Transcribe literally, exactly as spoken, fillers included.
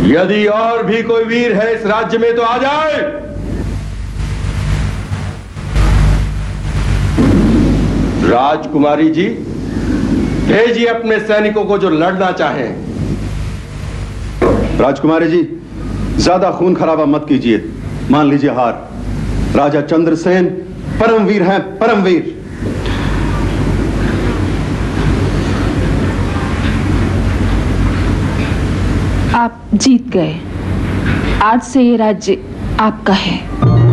यदि और भी कोई वीर है इस राज्य में तो आ जाए। राजकुमारी जी, भेजिए अपने सैनिकों को जो लड़ना चाहें। राजकुमारी जी, ज्यादा खून खराबा मत कीजिए, मान लीजिए हार। राजा चंद्रसेन परमवीर हैं, परमवीर। आप जीत गए। आज से ये राज्य आपका है।